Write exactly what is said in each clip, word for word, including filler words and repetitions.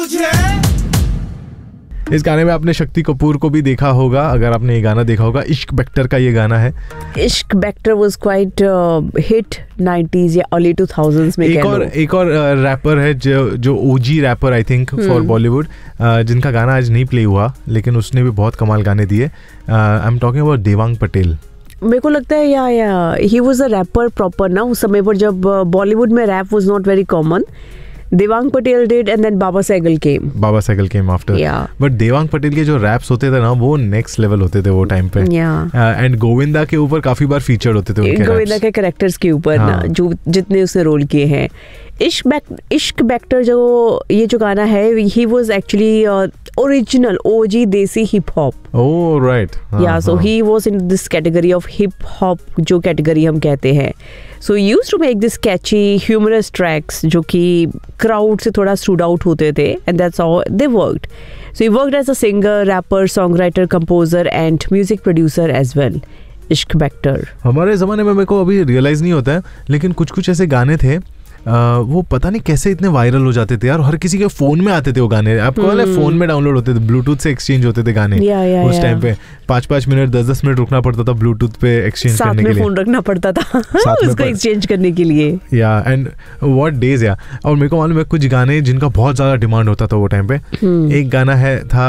इस गाने में आपने शक्ति कपूर को भी देखा होगा, अगर आपने ये गाना देखा होगा। इश्क बेक्टर का ये गाना है। इश्क Bector was quite hit nineties या अर्ली टू थाउज़ेंड्स में। एक और एक और रैपर है जो जो ओजी rapper I think for Bollywood, जिनका गाना आज नहीं प्ले हुआ, लेकिन उसने भी बहुत कमाल गाने दिए। I am talking about Devang Patel. मेरे को लगता है या या he was a rapper proper ना, उस समय पर जब बॉलीवुड में rap was not very common. Devang Patel did and then Baba Sehgal came. Baba Sehgal came after. Yeah. But Devang Patel के जो रैप्स होते थे ना, वो नेक्स्ट लेवल होते थे वो टाइम पे. Yeah. एंड uh, गोविंदा के ऊपर काफी बार फीचर होते थे उनके गोविंदा के कैरेक्टर्स के ऊपर हाँ. ना, जो जितने उसने रोल किए हैं। इश्क बैक इश्क बेक्टर जो ये जो गाना है, ही वाज एक्चुअली ओरिजिनल ओजी देसी हिप हॉप। Oh right. या सो he was in this category of hip hop, जो कैटेगरी हम कहते हैं। सो used to make this Kainchi humerus tracks जो कि क्राउड से थोड़ा स्टूड आउट होते थे, and that's how they worked. So he worked as a singer, wrapper, song writer, composer and music producer as well. इश्क बेक्टर हमारे ज़माने में मेरे को अभी रियलाइज़ नहीं होता है, लेकिन कुछ कुछ ऐसे गाने थे Uh, वो पता नहीं कैसे इतने वायरल हो जाते थे यार, हर किसी के फोन में आते थे वो गाने। आपको पता है फोन में डाउनलोड होते थे, ब्लूटूथ से एक्सचेंज होते थे गाने। या, या, उस टाइम या. पे पाँच पाँच मिनट दस दस मिनट रुकना पड़ता था ब्लूटूथ पे एक्सचेंज करने के लिए। साथ में फोन रखना पड़ता था उसको एक्सचेंज करने के लिए। या एंड व्हाट डेज या। और मेरे को मालूम है कुछ गाने जिनका बहुत ज़्यादा डिमांड होता था वो टाइम पे। एक गाना है था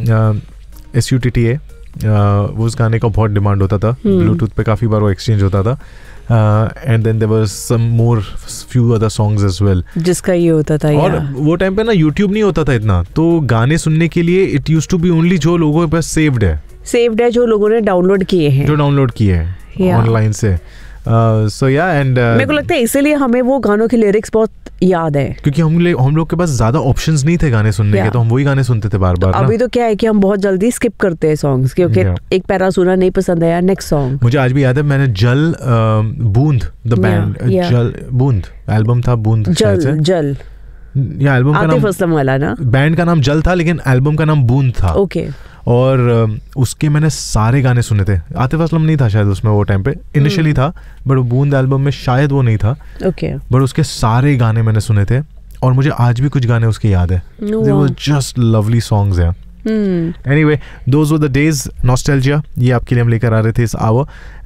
S U T T A, वो उस गाने का बहुत डिमांड होता था, ब्लूटूथ पे काफ़ी बार वो एक्सचेंज होता था। And then there was some more few other songs as well, जिसका ये होता था। और वो टाइम पे ना यूट्यूब नहीं होता था इतना, तो गाने सुनने के लिए it used to be only जो लोगों के पास सेव्ड है सेव्ड है जो लोगों ने डाउनलोड किए हैं जो डाउनलोड किए हैं ऑनलाइन से। सो या एंड मेरे को लगता है इसीलिए हमें वो गानों के लिरिक्स बहुत याद है, क्योंकि हम ले, हम लोग के पास ज्यादा ऑप्शंस नहीं थे गाने सुनने के, तो हम वही गाने सुनते थे बार बार। तो अभी तो क्या है कि हम बहुत जल्दी स्किप करते हैं सॉन्ग्स, क्योंकि एक पैरा सुना नहीं पसंद आया, नेक्स्ट सॉन्ग। मुझे आज भी याद है, मैंने जल बूंद द बैंड जल बूंद एल्बम था, बूंद जल जल या एल्बम का नाम असलम वाला ना, बैंड का नाम जल था लेकिन एल्बम का नाम बूंद था। ओके। और उसके मैंने सारे गाने सुने थे। आतिफ असलम नहीं था शायद उसमें वो टाइम पे, इनिशियली था, बट बूंद एल्बम में शायद वो नहीं था। ओके। बट उसके सारे गाने मैंने सुने थे और मुझे आज भी कुछ गाने उसके याद है। They were just lovely songs हैं। Anyway, those were the days, nostalgia, ये आपके लिए हम लेकर आ रहे थे इस आवर।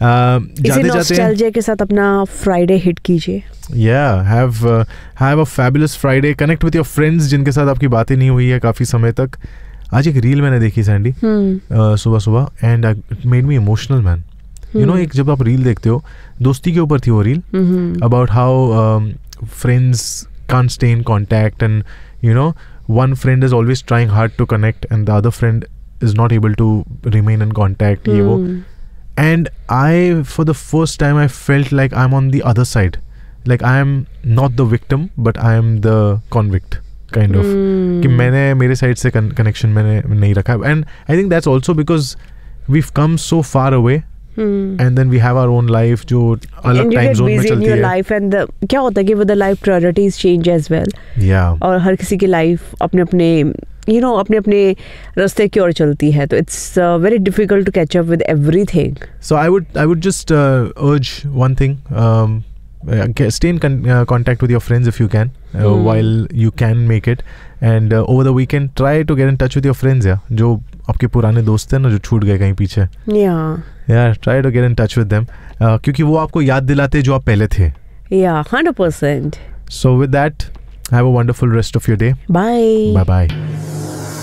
जाते जाते के साथ अपना फ्राइडे हिट कीजिए। Yeah, have uh, have a fabulous Friday. Connect with your friends जिनके साथ आपकी बातें नहीं हुई है काफी समय तक। आज एक रील मैंने देखी सैंडी सुबह सुबह, and it made me emotional man. You know, एक जब आप रील देखते हो, दोस्ती के ऊपर थी वो reel, about how friends can't stay in contact, and you know one friend is always trying hard to connect and the other friend is not able to remain in contact. mm. ye wo. And I, for the first time, I felt like I'm on the other side, like I am not the victim but I am the convict kind of. mm. कि मैंने मेरे side से connection मैंने नहीं रखा, and I think that's also because we've come so far away. Hmm. And then we have our own life जो अलग time zone में चलती है। लाइफ एंड क्या होता है कि with the life priorities change as well. या और हर किसी की लाइफ अपने अपने यू नो अपने अपने रास्ते की ओर चलती है, तो it's very difficult to catch up with everything. So I would I would just अर्ज one thing, stay in con- uh, contact with your friends if you can, uh, hmm. while you can make it, and uh, over the weekend try to get in touch with your friends, yeah, जो आपके पुराने दोस्त हैं ना जो छूट गए कहीं पीछे। yeah yeah try to get in touch with them, uh, क्योंकि वो आपको याद दिलाते जो आप पहले थे। yeah one hundred percent. So with that, have a wonderful rest of your day. Bye. Bye bye.